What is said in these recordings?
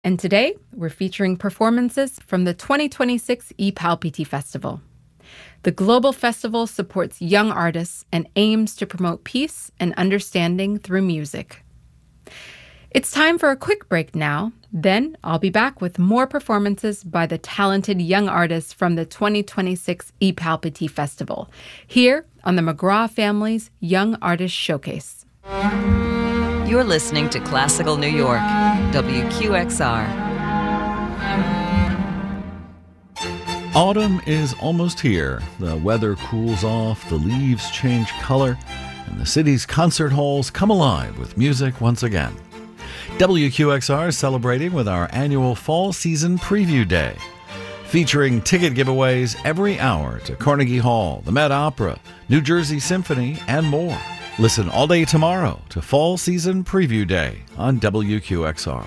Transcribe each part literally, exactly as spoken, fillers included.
And today, we're featuring performances from the twenty twenty-six I Palpiti Festival. The global festival supports young artists and aims to promote peace and understanding through music. It's time for a quick break now. Then I'll be back with more performances by the talented young artists from the twenty twenty-six I Palpiti Festival, here on the McGraw Family's Young Artist Showcase. You're listening to Classical New York, W Q X R. Autumn is almost here. The weather cools off, the leaves change color, and the city's concert halls come alive with music once again. W Q X R is celebrating with our annual Fall Season Preview Day, featuring ticket giveaways every hour to Carnegie Hall, the Met Opera, New Jersey Symphony, and more. Listen all day tomorrow to Fall Season Preview Day on W Q X R.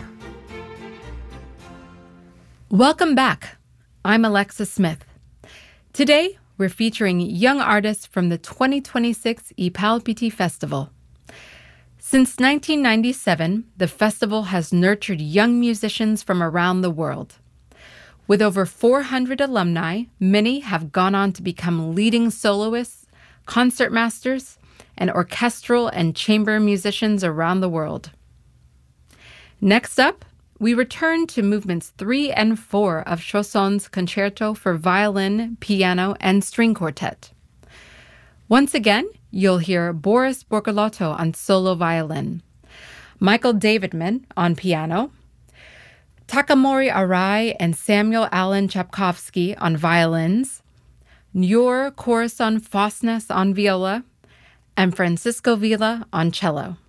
Welcome back. I'm Alexa Smith. Today, we're featuring young artists from the twenty twenty-six I Palpiti Festival. Since nineteen ninety-seven, the festival has nurtured young musicians from around the world. With over four hundred alumni, many have gone on to become leading soloists, concertmasters, and orchestral and chamber musicians around the world. Next up, we return to movements three and four of Chausson's Concerto for Violin, Piano, and String Quartet. Once again, you'll hear Boris Bortolotto on solo violin, Michael Davidman on piano, Takamori Arai and Samuel Allen Chapkovsky on violins, Njur Corazon Fosnes on viola, and Francisco Villa on cello.